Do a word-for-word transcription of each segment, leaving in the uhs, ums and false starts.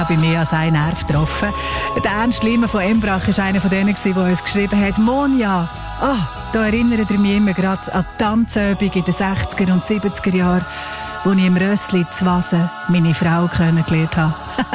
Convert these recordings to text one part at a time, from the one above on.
Bei mir als einen Nerv getroffen. Der Ernst Lima von Embrach war einer von denen, der uns geschrieben hat: Monja, oh, da erinnert er mich immer gerade an die Tanzübung in den sechziger und siebziger Jahren, wo ich im Rössli zu Wasen meine Frau kennengelernt habe.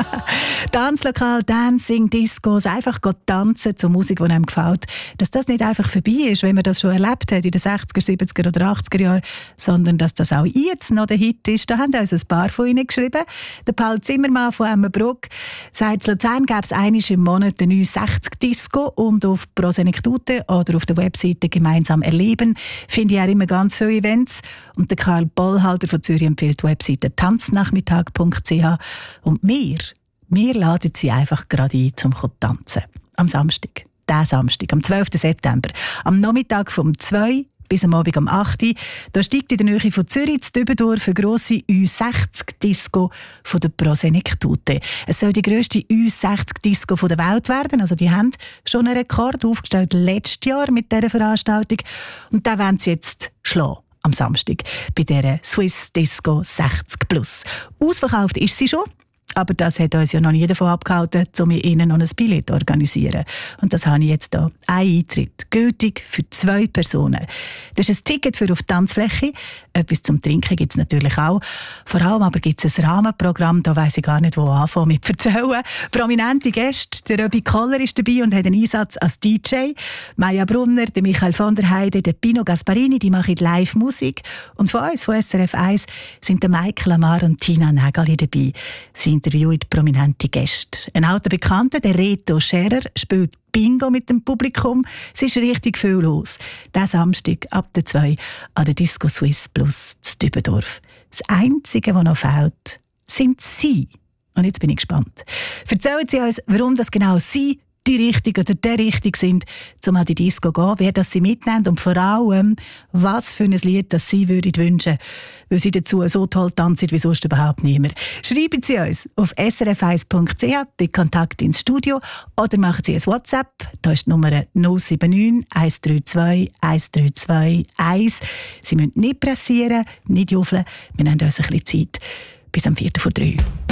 Tanzlokal, Dancing, Discos, einfach tanzen zur Musik, die einem gefällt. Dass das nicht einfach vorbei ist, wenn man das schon erlebt hat in den sechziger, siebziger oder achtziger Jahren, sondern dass das auch jetzt noch der Hit ist. Da haben uns ein paar von Ihnen geschrieben. Der Paul Zimmermann von Emmenbruck sagt, in Luzern gäbe es einmal im Monat eine neue sechzig-Disco und auf Pro Senektute oder auf der Webseite «Gemeinsam erleben» finde ich auch immer ganz viele Events. Und der Karl Bollhalter von Zürich empfiehlt die Webseite tanznachmittag punkt c h. Und wir, wir laden Sie einfach gerade ein, zum tanzen. Am Samstag, diesen Samstag, am zwölften September, am Nachmittag vom zwei bis am Abend um acht Uhr. Da steigt in der Nähe von Zürich zu Dübendorf eine grosse Ü sechzig-Disco von der Pro Senektute. Es soll die grösste Ü sechzig-Disco der Welt werden. Also die haben schon einen Rekord aufgestellt letztes Jahr mit dieser Veranstaltung. Und da wollen sie jetzt schlagen. Am Samstag bei dieser Swiss Disco sechzig plus. Ausverkauft ist sie schon, aber das hat uns ja noch nie davon abgehalten, um mit Ihnen noch ein Billett zu organisieren. Und das habe ich jetzt hier. Ein Eintritt, gültig für zwei Personen. Das ist ein Ticket für auf die Tanzfläche. Etwas zum Trinken gibt es natürlich auch. Vor allem aber gibt es ein Rahmenprogramm, da weiss ich gar nicht, wo anfangen mit erzählen. Prominente Gäste, der Röbi Koller ist dabei und hat einen Einsatz als D J. Maja Brunner, der Michael von der Heide, der Pino Gasparini, die machen Live-Musik. Und von uns, von S R F eins, sind der Michael Amar und Tina Nägali dabei. Sie interviewt prominente Gäste. Ein alter Bekannter, der Reto Scherer, spielt Bingo mit dem Publikum. Es ist richtig viel los. Diesen Samstag ab der zwei an der Disco Swiss Plus zu Dübendorf. Das Einzige, was noch fehlt, sind Sie. Und jetzt bin ich gespannt. Erzählen Sie uns, warum das genau Sie die Richtige oder der Richtige sind, um an die Disco zu gehen, wer das Sie mitnehmen und vor allem, was für ein Lied das Sie würden wünschen, weil Sie dazu so toll tanzen wie sonst überhaupt niemand. Schreiben Sie uns auf s r f eins punkt c h bei Kontakt ins Studio oder machen Sie ein WhatsApp. Da ist die Nummer null sieben neun eins drei zwei eins drei zwei eins. Sie müssen nicht pressieren, nicht juffeln. Wir haben uns ein bisschen Zeit bis am viertel vor drei.